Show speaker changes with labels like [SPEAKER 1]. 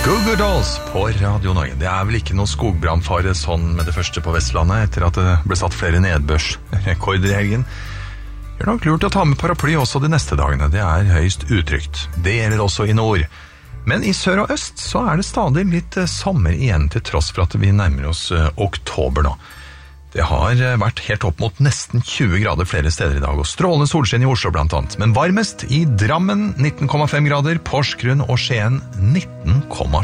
[SPEAKER 1] Goo Goo Dolls på Radio Norge. Det vel ikke noe skogbrannfare sånn med det første på Vestlandet, etter at det ble satt flere nedbørsrekorder i helgen. Det nok lurt å ta med paraply også de neste dagene. Det høyst utrygt. Det gjelder også i nord. Men i sør og øst så det stadig litt sommer igjen, til tross for at vi nærmer oss oktober nå. Det har vært helt opp mot nesten 20 grader flere steder i dag, og strålende solskinn i Oslo blant annet. Men varmest i Drammen 19,5 grader, Porsgrunn og Skien 19,7